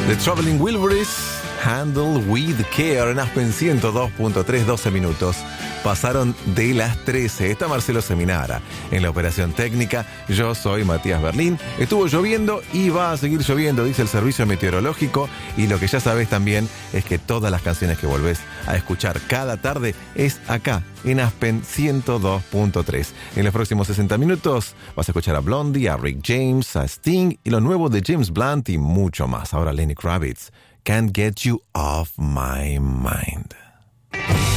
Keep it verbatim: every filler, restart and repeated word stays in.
The Traveling Wilburys, Handle with Care, en Aspen ciento dos punto tres, doce minutos. Pasaron de las trece. Está Marcelo Seminara en la operación técnica. Yo soy Matías Berlín. Estuvo lloviendo y va a seguir lloviendo, dice el servicio meteorológico. Y lo que ya sabes también es que todas las canciones que volvés a escuchar cada tarde es acá, en Aspen ciento dos punto tres. En los próximos sesenta minutos vas a escuchar a Blondie, a Rick James, a Sting y lo nuevo de James Blunt y mucho más. Ahora Lenny Kravitz, Can't Get You Off My Mind.